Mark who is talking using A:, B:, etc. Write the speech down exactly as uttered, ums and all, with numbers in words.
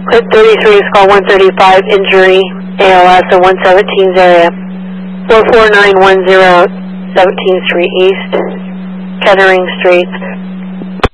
A: Code thirty-three is call one thirty-five, injury, A L S at one seventeen's area. four four nine one zero, seventeenth Street East, Kettering Street.